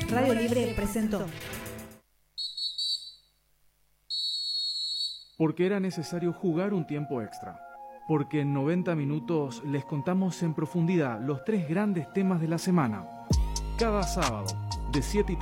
Radio Libre presentó. Porque era necesario jugar un tiempo extra. Porque en 90 minutos les contamos en profundidad los 3 grandes temas de la semana. Cada sábado, de 7:30